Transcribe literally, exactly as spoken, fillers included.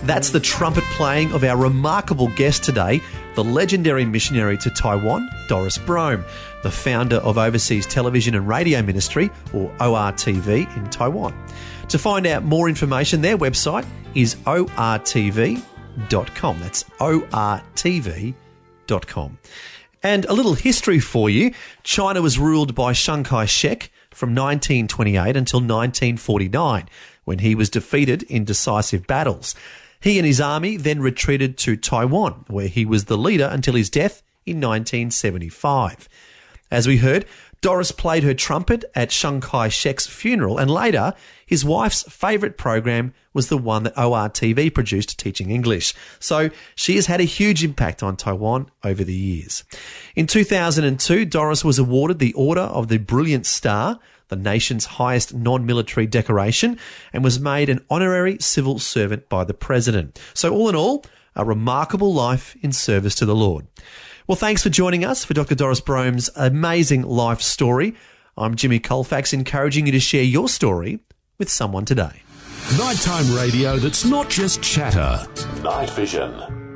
That's the trumpet playing of our remarkable guest today, the legendary missionary to Taiwan, Doris Brome, the founder of Overseas Television and Radio Ministry, or O R T V, in Taiwan. To find out more information, their website is O R T V dot com. That's O R T V dot com. And a little history for you. China was ruled by Chiang Kai-shek from nineteen twenty-eight until nineteen forty-nine, when he was defeated in decisive battles. He and his army then retreated to Taiwan, where he was the leader until his death in nineteen seventy-five. As we heard, Doris played her trumpet at Chiang Kai-shek's funeral, and later his wife's favourite program was the one that O R T V produced, Teaching English. So she has had a huge impact on Taiwan over the years. In two thousand two, Doris was awarded the Order of the Brilliant Star, the nation's highest non-military decoration, and was made an honorary civil servant by the President. So all in all, a remarkable life in service to the Lord. Well, thanks for joining us for Doctor Doris Brome's amazing life story. I'm Jimmy Colfax, encouraging you to share your story with someone today. Nighttime radio that's not just chatter. Night Vision.